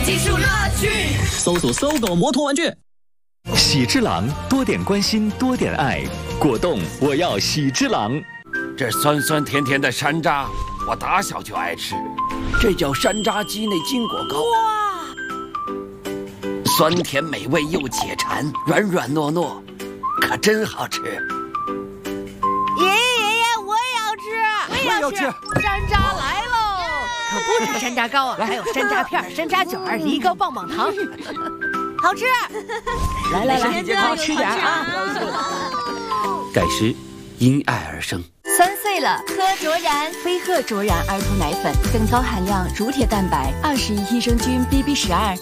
技术乐趣。 搜索搜狗摩托玩具。 喜之郎，多点关心，多点爱。果冻，我要喜之郎。 这酸酸甜甜的山楂，我打小就爱吃，这叫山楂鸡内金果糕。 哇， 酸甜美味又解馋，软软糯糯，可真好吃。 爷爷，我也要吃，山楂来喽！可不止山楂糕啊，还有山楂片、山楂卷、梨膏棒棒糖，好吃。 来， 好吃点啊！ 改诗因爱而生。 3岁了，喝卓然飞鹤卓然儿童奶粉，更高含量乳铁蛋白，21益生菌 BB12，